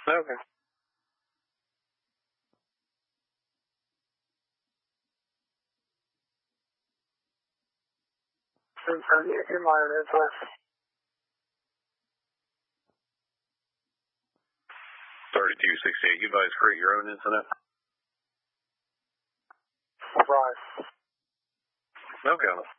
Okay. Your monitor is less. 3268, you guys create your own incident? Right. Okay.